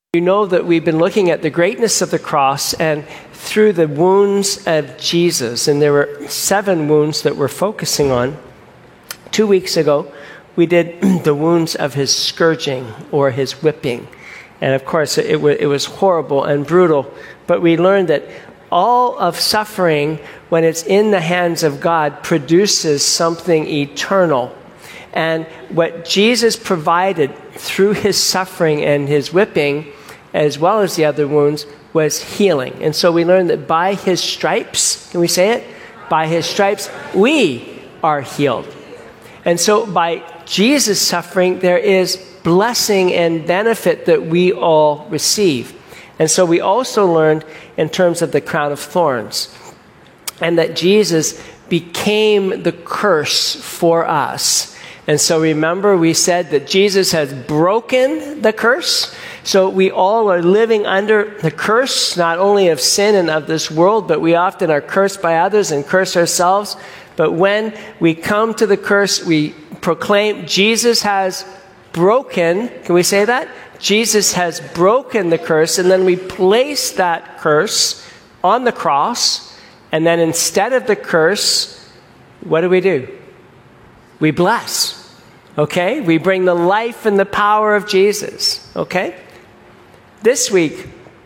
You know that we've been looking at the greatness of the cross and through the wounds of Jesus. And there were 7 wounds that we're focusing on. 2 weeks ago, we did the wounds of his scourging or his whipping. And of course, it was horrible and brutal. But we learned that all of suffering, when it's in the hands of God, produces something eternal. And what Jesus provided through his suffering and his whipping, as well as the other wounds, was healing. And so we learned that by his stripes, can we say it? By his stripes, we are healed. And so by Jesus' suffering, there is blessing and benefit that we all receive. And so we also learned in terms of the crown of thorns, and that Jesus became the curse for us. And so remember, we said that Jesus has broken the curse. So we all are living under the curse, not only of sin and of this world, but we often are cursed by others and curse ourselves. But when we come to the curse, we proclaim Jesus has broken. Can we say that? Jesus has broken the curse, and then we place that curse on the cross, and then instead of the curse, what do? We bless. Okay? We bring the life and the power of Jesus. Okay? This week,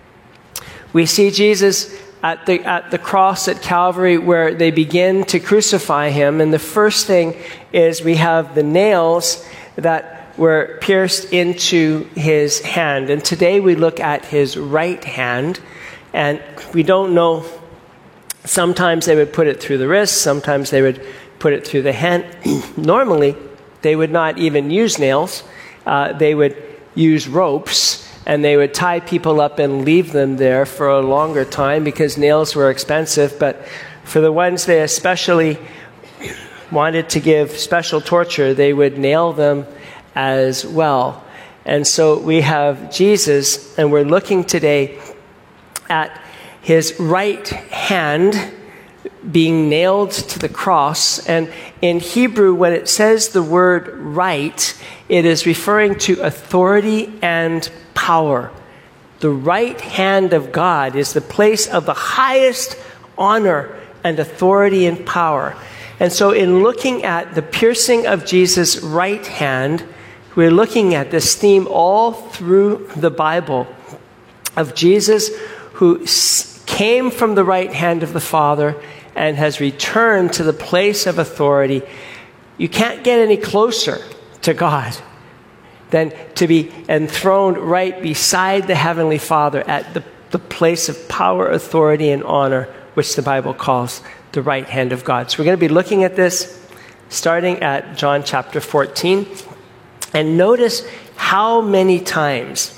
we see Jesus at the cross at Calvary where they begin to crucify him. And the first thing is we have the nails that were pierced into his hand. And today we look at his right hand. And we don't know, sometimes they would put it through the wrist, sometimes they would put it through the hand. Normally, they would not even use nails. They would use ropes, and they would tie people up and leave them there for a longer time because nails were expensive. But for the ones they especially wanted to give special torture, they would nail them as well. And so we have Jesus, and we're looking today at his right hand being nailed to the cross. And in Hebrew, when it says the word right, it is referring to authority and power. The right hand of God is the place of the highest honor and authority and power. And so in looking at the piercing of Jesus' right hand, we're looking at this theme all through the Bible of Jesus who came from the right hand of the Father and has returned to the place of authority. You can't get any closer to God than to be enthroned right beside the Heavenly Father at the place of power, authority, and honor, which the Bible calls the right hand of God. So we're going to be looking at this starting at John chapter 14. And notice how many times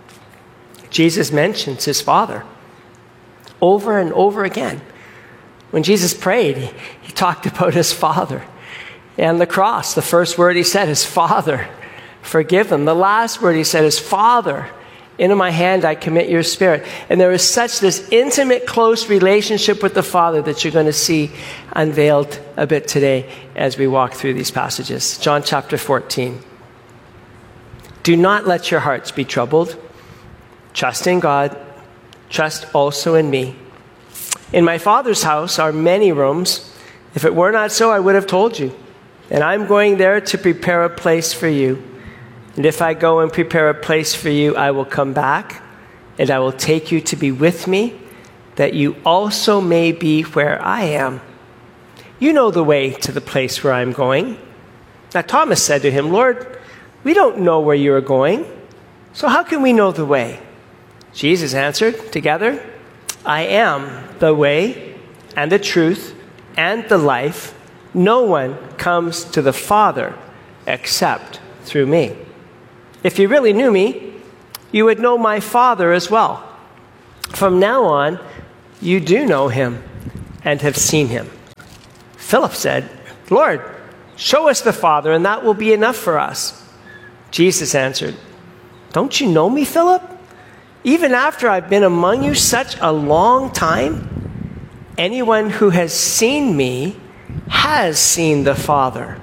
Jesus mentions his Father over and over again. When Jesus prayed, he talked about his Father. And the cross, the first word he said is, Father, forgive them. The last word he said is, Father, into my hand I commit your spirit. And there is such this intimate, close relationship with the Father that you're going to see unveiled a bit today as we walk through these passages. John chapter 14. Do not let your hearts be troubled. Trust in God. Trust also in me. In my Father's house are many rooms. If it were not so, I would have told you. And I'm going there to prepare a place for you. And if I go and prepare a place for you, I will come back, and I will take you to be with me, that you also may be where I am. You know the way to the place where I'm going. Now Thomas said to him, Lord, we don't know where you are going, so how can we know the way? Jesus answered, together, I am the way and the truth and the life. No one comes to the Father except through me. If you really knew me, you would know my Father as well. From now on, you do know him and have seen him. Philip said, Lord, show us the Father, and that will be enough for us. Jesus answered, don't you know me, Philip? Even after I've been among you such a long time, anyone who has seen me has seen the Father.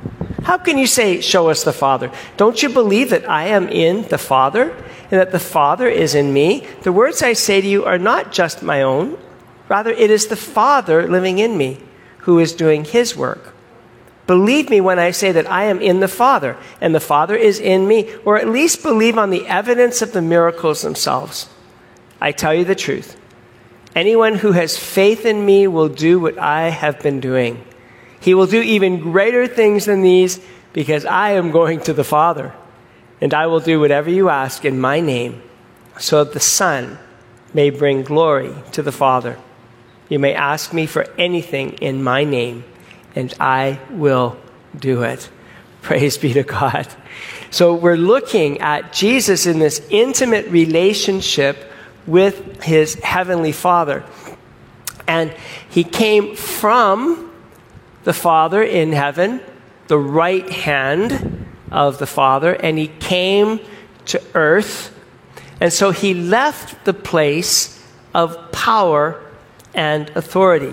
How can you say, show us the Father? Don't you believe that I am in the Father and that the Father is in me? The words I say to you are not just my own. Rather, it is the Father living in me who is doing his work. Believe me when I say that I am in the Father and the Father is in me, or at least believe on the evidence of the miracles themselves. I tell you the truth. Anyone who has faith in me will do what I have been doing. He will do even greater things than these because I am going to the Father. And I will do whatever you ask in my name so that the Son may bring glory to the Father. You may ask me for anything in my name, and I will do it. Praise be to God. So we're looking at Jesus in this intimate relationship with his heavenly Father. And he came from the Father in heaven, the right hand of the Father, and he came to earth. And so he left the place of power and authority.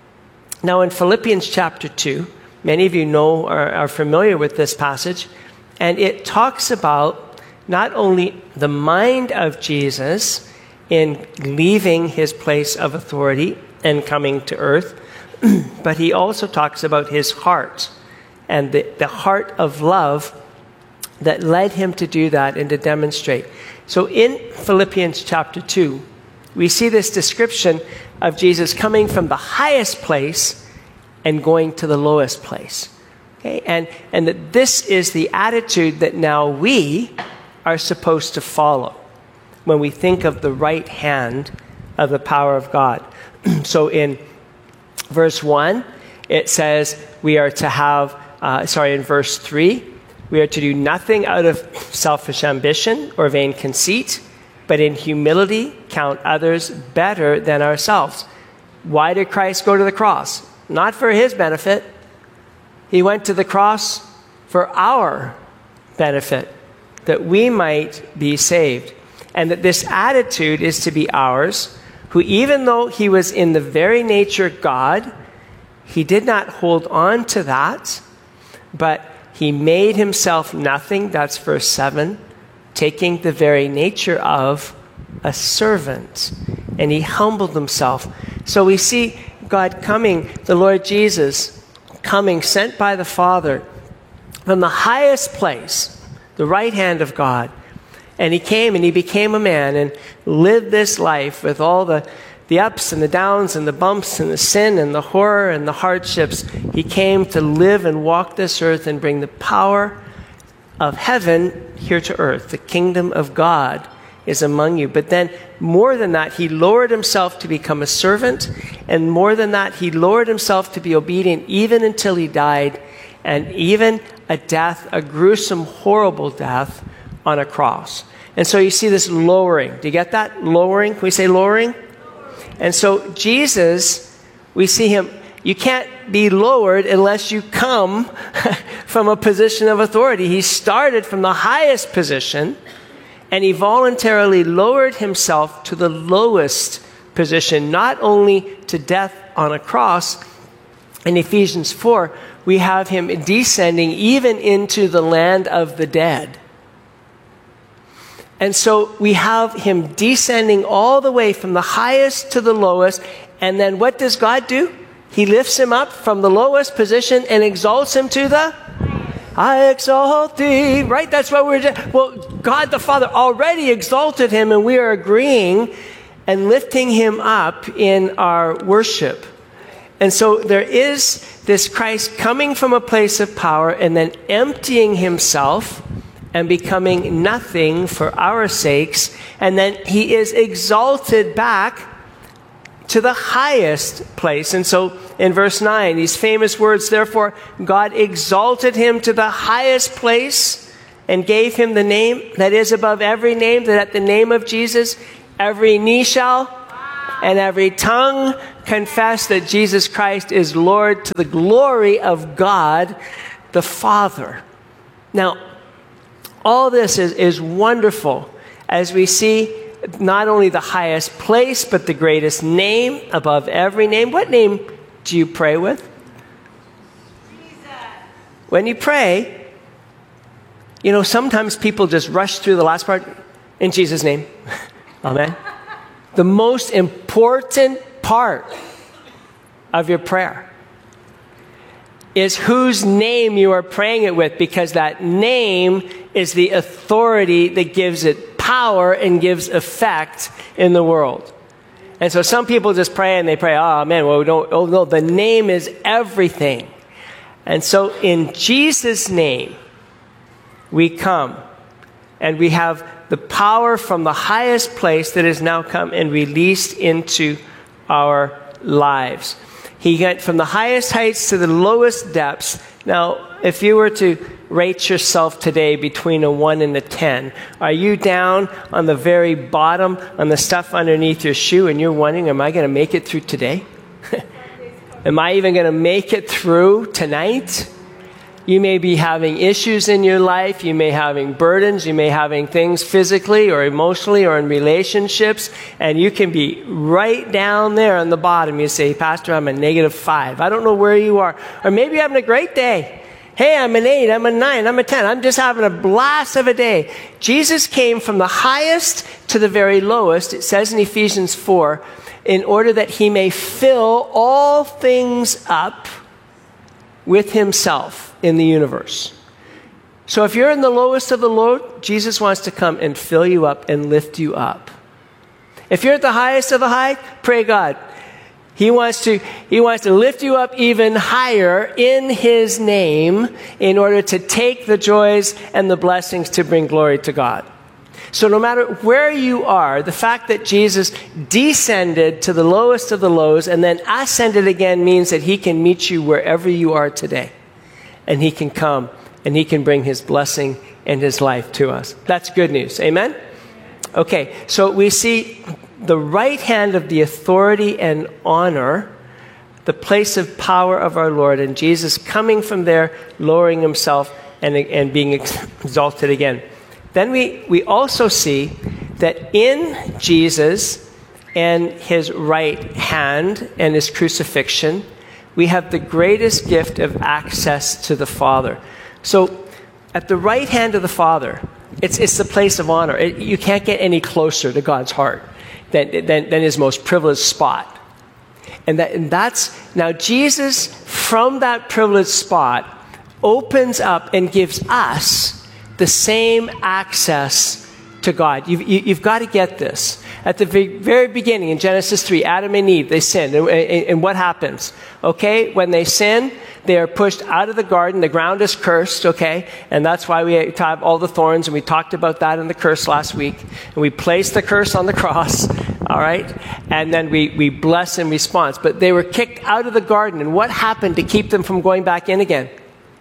Now in Philippians chapter 2, many of you know or are familiar with this passage, and it talks about not only the mind of Jesus in leaving his place of authority and coming to earth, but he also talks about his heart and the heart of love that led him to do that and to demonstrate. So in Philippians chapter 2, we see this description of Jesus coming from the highest place and going to the lowest place. Okay? And that this is the attitude that now we are supposed to follow when we think of the right hand of the power of God. So in verse 1, it says we are to have, in verse 3, we are to do nothing out of selfish ambition or vain conceit, but in humility count others better than ourselves. Why did Christ go to the cross? Not for his benefit. He went to the cross for our benefit, that we might be saved. And that this attitude is to be ours, who even though he was in the very nature God, he did not hold on to that, but he made himself nothing. That's verse 7. Taking the very nature of a servant. And he humbled himself. So we see God coming, the Lord Jesus coming, sent by the Father from the highest place, the right hand of God. And he came and he became a man and lived this life with all the ups and the downs and the bumps and the sin and the horror and the hardships. He came to live and walk this earth and bring the power of heaven here to earth. The kingdom of God is among you. But then more than that, he lowered himself to become a servant. And more than that, he lowered himself to be obedient even until he died. And even a death, a gruesome, horrible death on a cross. And so you see this lowering. Do you get that? Lowering. Can we say lowering? And so Jesus, we see him, you can't be lowered unless you come from a position of authority. He started from the highest position, and he voluntarily lowered himself to the lowest position, not only to death on a cross. In Ephesians 4, we have him descending even into the land of the dead. And so we have him descending all the way from the highest to the lowest. And then what does God do? He lifts him up from the lowest position and exalts him to the I exalt thee. Right? That's what we're doing. Well, God the Father already exalted him, and we are agreeing and lifting him up in our worship. And so there is this Christ coming from a place of power and then emptying himself and becoming nothing for our sakes. And then he is exalted back to the highest place. And so in verse 9, these famous words, therefore God exalted him to the highest place and gave him the name that is above every name, that at the name of Jesus every knee shall and every tongue confess that Jesus Christ is Lord, to the glory of God the Father. Now, all this is wonderful as we see not only the highest place, but the greatest name above every name. What name do you pray with? when you pray, sometimes people just rush through the last part, in Jesus' name. Amen. The most important part of your prayer is whose name you are praying it with, because that name is the authority that gives it power and gives effect in the world. And so some people just pray and they pray, oh man, no, the name is everything. And so in Jesus' name, we come and we have the power from the highest place that has now come and released into our lives. He went from the highest heights to the lowest depths. Now, if you were to rate yourself today between a 1 and a 10, are you down on the very bottom, on the stuff underneath your shoe, and you're wondering, am I going to make it through today? Am I even going to make it through tonight? You may be having issues in your life. You may be having burdens. You may be having things physically or emotionally or in relationships. And you can be right down there on the bottom. You say, Pastor, I'm a -5. I don't know where you are. Or maybe you're having a great day. Hey, I'm an 8, I'm a 9, I'm a 10. I'm just having a blast of a day. Jesus came from the highest to the very lowest, it says in Ephesians 4, in order that he may fill all things up with himself in the universe. So if you're in the lowest of the low, Jesus wants to come and fill you up and lift you up. If you're at the highest of the high, pray God. He wants to lift you up even higher in his name in order to take the joys and the blessings to bring glory to God. So no matter where you are, the fact that Jesus descended to the lowest of the lows and then ascended again means that he can meet you wherever you are today. And he can come and he can bring his blessing and his life to us. That's good news. Amen? Okay, so we see the right hand of the authority and honor, the place of power of our Lord, and Jesus coming from there, lowering himself and being exalted again. Then we also see that in Jesus and his right hand and his crucifixion, we have the greatest gift of access to the Father. So at the right hand of the Father, it's the place of honor. You can't get any closer to God's heart than his most privileged spot. And that's now Jesus, from that privileged spot, opens up and gives us the same access to God. You've got to get this. At the very beginning, in Genesis 3, Adam and Eve, they sinned. And what happens? Okay, when they sin, they are pushed out of the garden. The ground is cursed, okay? And that's why we have all the thorns, and we talked about that in the curse last week. And we placed the curse on the cross, all right? And then we bless in response. But they were kicked out of the garden. And what happened to keep them from going back in again?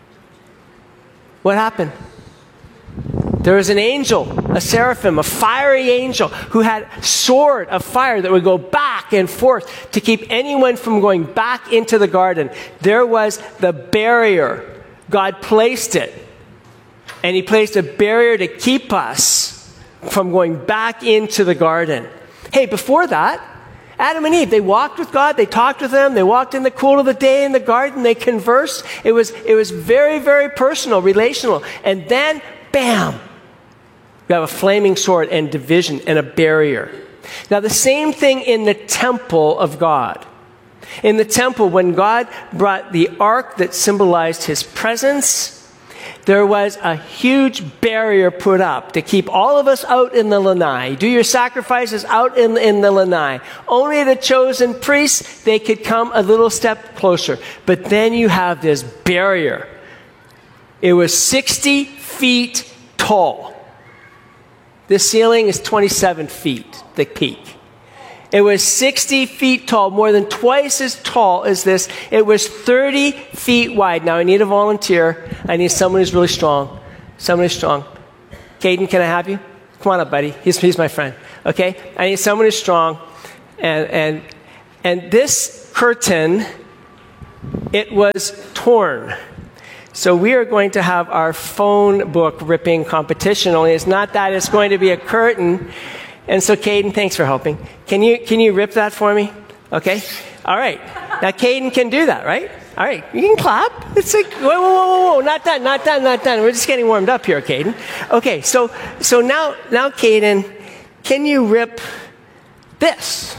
What happened? There was an angel, a seraphim, a fiery angel who had a sword of fire that would go back and forth to keep anyone from going back into the garden. There was the barrier. God placed it. And he placed a barrier to keep us from going back into the garden. Hey, before that, Adam and Eve, they walked with God, they talked with him, they walked in the cool of the day in the garden, they conversed. It was very, very personal, relational. And then, bam! You have a flaming sword and division and a barrier. Now, the same thing in the temple of God. In the temple, when God brought the ark that symbolized his presence, there was a huge barrier put up to keep all of us out in the lanai. Do your sacrifices out in the lanai. Only the chosen priests, they could come a little step closer. But then you have this barrier. It was 60 feet tall. The ceiling is 27 feet, the peak. It was 60 feet tall, more than twice as tall as this. It was 30 feet wide. Now, I need a volunteer. I need someone who's really strong. Someone who's strong. Caden, can I have you? Come on up, buddy. He's my friend. Okay? I need someone who's strong. And this curtain, it was torn. So we are going to have our phone book ripping competition, only it's not that, it's going to be a curtain. And so Caden, thanks for helping. Can you rip that for me? Okay? All right. Now Caden can do that, right? All right, you can clap. It's like, whoa, not done. We're just getting warmed up here, Caden. Okay, so now, Caden, can you rip this?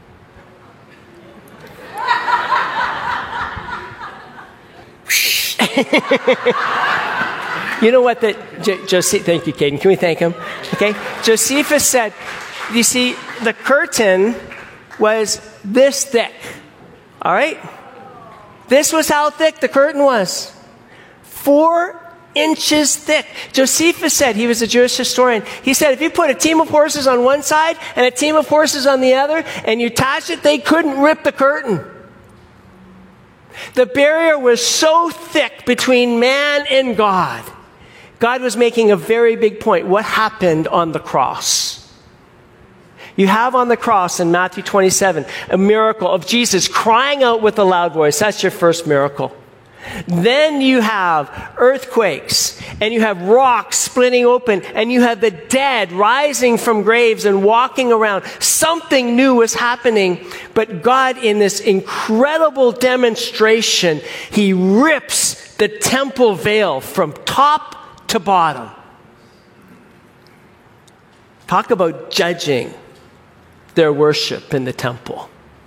You know what? Thank you, Caden. Can we thank him? Okay. Josephus said, you see, the curtain was this thick. All right? This was how thick the curtain was. 4 inches thick. Josephus said, he was a Jewish historian, he said if you put a team of horses on one side and a team of horses on the other and you attached it, they couldn't rip the curtain. The barrier was so thick between man and God. God was making a very big point. What happened on the cross? You have on the cross in Matthew 27 a miracle of Jesus crying out with a loud voice. That's your first miracle. Then you have earthquakes, and you have rocks splitting open, and you have the dead rising from graves and walking around. Something new was happening, but God, in this incredible demonstration, he rips the temple veil from top to bottom. Talk about judging their worship in the temple.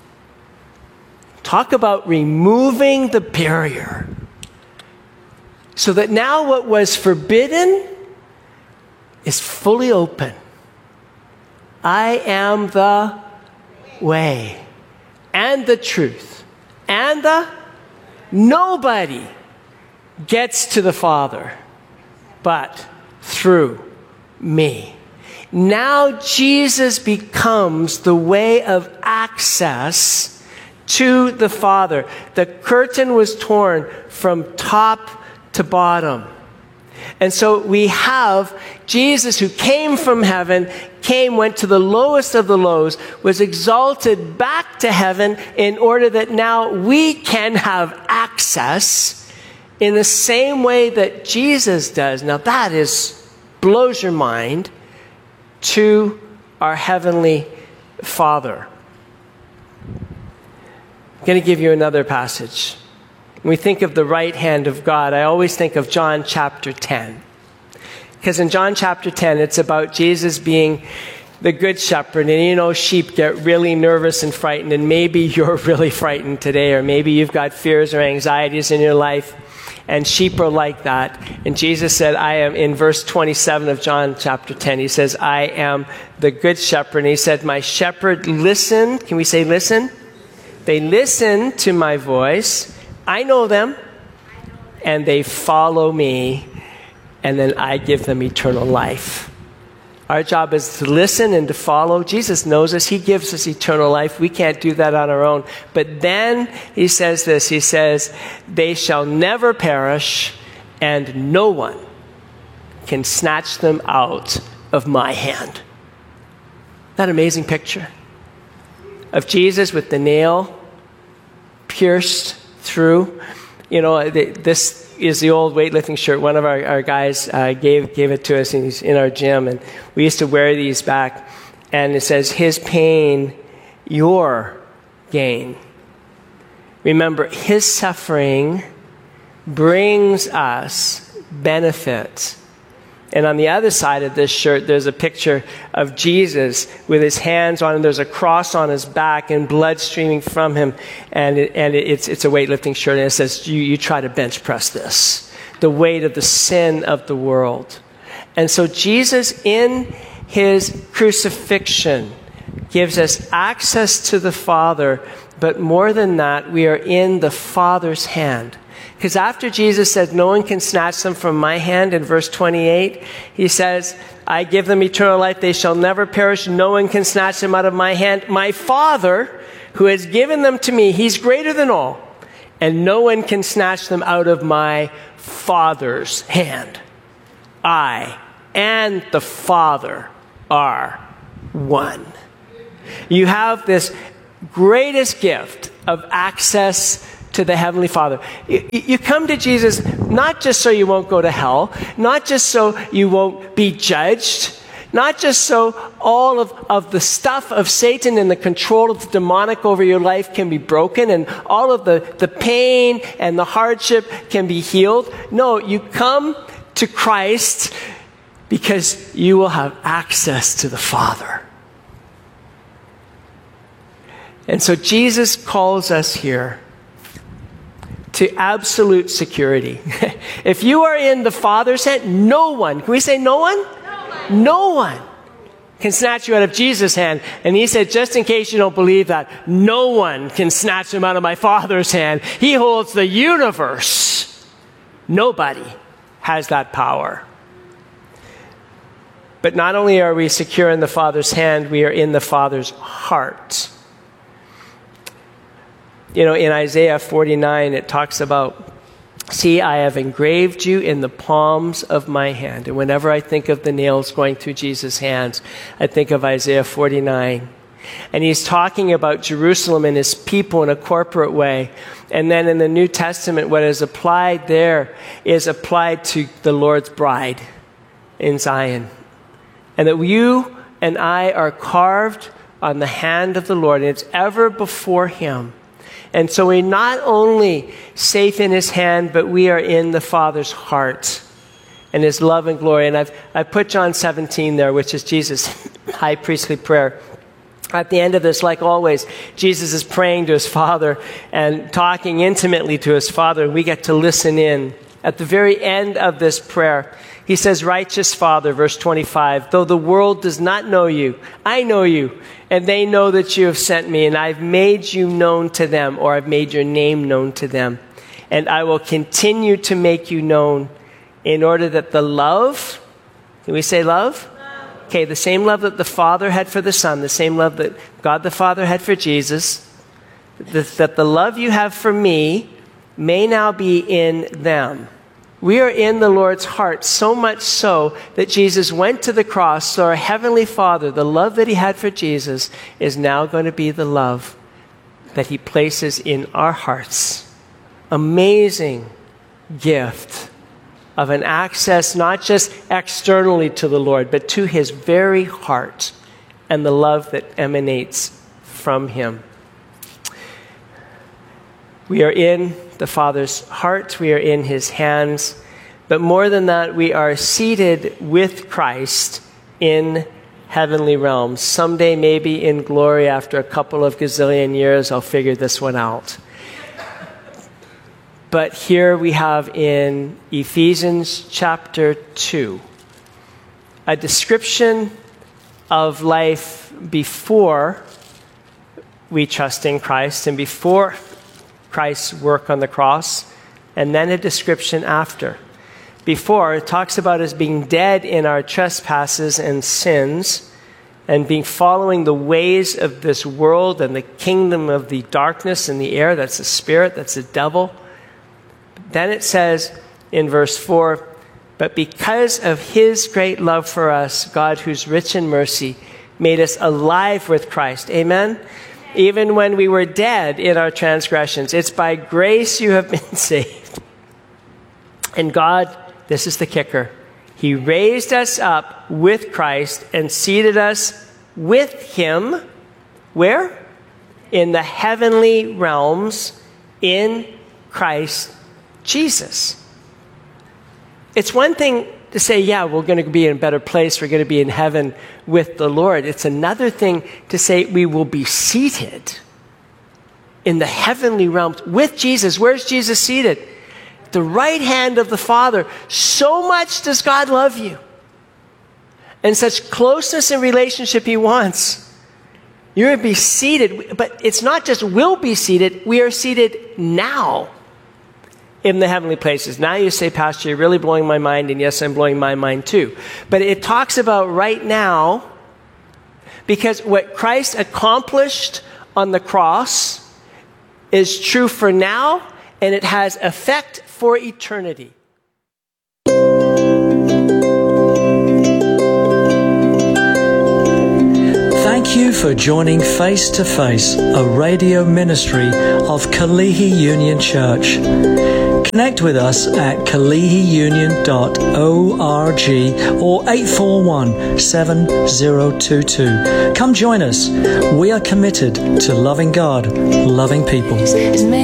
Talk about removing the barrier so that now what was forbidden is fully open. I am the way and the truth and nobody gets to the Father but through me. Now Jesus becomes the way of access to the Father. The curtain was torn from top to bottom. And so we have Jesus who came from heaven, went to the lowest of the lows, was exalted back to heaven in order that now we can have access in the same way that Jesus does. Now that blows your mind, to our Heavenly Father. I'm going to give you another passage. When we think of the right hand of God, I always think of John chapter 10. Because in John chapter 10, it's about Jesus being the good shepherd. And you know, sheep get really nervous and frightened. And maybe you're really frightened today, or maybe you've got fears or anxieties in your life. And sheep are like that. And Jesus said, I am, in verse 27 of John chapter 10, he says, I am the good shepherd. And he said, my shepherd listen. Can we say listen? They listen to my voice. I know them. And they follow me. And then I give them eternal life. Our job is to listen and to follow. Jesus knows us. He gives us eternal life. We can't do that on our own. But then he says this. He says, they shall never perish, and no one can snatch them out of my hand. That amazing picture of Jesus with the nail pierced through. You know, this is the old weightlifting shirt. One of our guys gave it to us, and he's in our gym, and we used to wear these back, and it says, his pain, your gain. Remember, his suffering brings us benefit. And on the other side of this shirt, there's a picture of Jesus with his hands on him. There's a cross on his back and blood streaming from him. And it's a weightlifting shirt. And it says, you try to bench press this. The weight of the sin of the world. And so Jesus, in his crucifixion, gives us access to the Father. But more than that, we are in the Father's hand. Because after Jesus said, no one can snatch them from my hand, in verse 28, he says, I give them eternal life. They shall never perish. No one can snatch them out of my hand. My Father, who has given them to me, he's greater than all. And no one can snatch them out of my Father's hand. I and the Father are one. You have this greatest gift of access to the Heavenly Father. You come to Jesus not just so you won't go to hell, not just so you won't be judged, Not just so all of the stuff of Satan and the control of the demonic over your life can be broken and all of the pain and the hardship can be healed. No, you come to Christ because you will have access to the Father. And so Jesus calls us here to absolute security. If you are in the Father's hand, no one, can we say no one? No one can snatch you out of Jesus' hand. And he said, just in case you don't believe that, no one can snatch him out of my Father's hand. He holds the universe. Nobody has that power. But not only are we secure in the Father's hand, we are in the Father's heart. You know, in Isaiah 49, it talks about, see, I have engraved you in the palms of my hand. And whenever I think of the nails going through Jesus' hands, I think of Isaiah 49. And he's talking about Jerusalem and his people in a corporate way. And then in the New Testament, what is applied there is applied to the Lord's bride in Zion. And that you and I are carved on the hand of the Lord, and it's ever before him. And so we're not only safe in his hand, but we are in the Father's heart and his love and glory. And I've put John 17 there, which is Jesus' high priestly prayer. At the end of this, like always, Jesus is praying to his Father and talking intimately to his Father, and we get to listen in. At the very end of this prayer, he says, righteous Father, verse 25, though the world does not know you, I know you, and they know that you have sent me, and I've made you known to them, or I've made your name known to them. And I will continue to make you known in order that the love, can we say love? Okay, the same love that the Father had for the Son, the same love that God the Father had for Jesus, that the love you have for me may now be in them. We are in the Lord's heart, so much so that Jesus went to the cross, so our Heavenly Father, the love that he had for Jesus, is now going to be the love that he places in our hearts. Amazing gift of an access not just externally to the Lord, but to his very heart and the love that emanates from him. We are in the Father's heart, we are in his hands, but more than that, we are seated with Christ in heavenly realms. Someday, maybe in glory, after a couple of gazillion years, I'll figure this one out. But here we have in Ephesians chapter 2, a description of life before we trust in Christ and before Christ's work on the cross, and then a description after. Before, it talks about us being dead in our trespasses and sins and following the ways of this world and the kingdom of the darkness and the air. That's the spirit, that's the devil. Then it says in verse 4, but because of his great love for us, God, who's rich in mercy, made us alive with Christ. Amen? Even when we were dead in our transgressions. It's by grace you have been saved. And God, this is the kicker, he raised us up with Christ and seated us with him. Where? In the heavenly realms in Christ Jesus. It's one thing to say, yeah, we're going to be in a better place. We're going to be in heaven with the Lord. It's another thing to say we will be seated in the heavenly realms with Jesus. Where's Jesus seated? The right hand of the Father. So much does God love you. And such closeness and relationship he wants. You're going to be seated. But it's not just will be seated. We are seated now in the heavenly places. Now you say, Pastor, you're really blowing my mind, and yes, I'm blowing my mind too. But it talks about right now, because what Christ accomplished on the cross is true for now, and it has effect for eternity. Thank you for joining Face to Face, a radio ministry of Kalihi Union Church. Connect with us at kalihiunion.org or 841-7022. Come join us. We are committed to loving God, loving people.